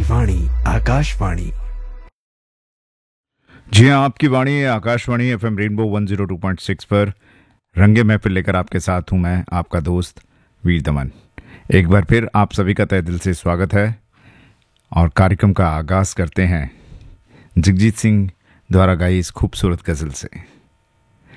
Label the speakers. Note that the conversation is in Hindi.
Speaker 1: वाणी आकाशवाणी।
Speaker 2: जी हाँ, आपकी वाणी है आकाशवाणी एफएम रेनबो 102.6 पर रंगे महफिल लेकर आपके साथ हूं मैं, आपका दोस्त वीर दमन। एक बार फिर आप सभी का तहे दिल से स्वागत है और कार्यक्रम का आगाज करते हैं जगजीत सिंह द्वारा गाई इस खूबसूरत गजल से।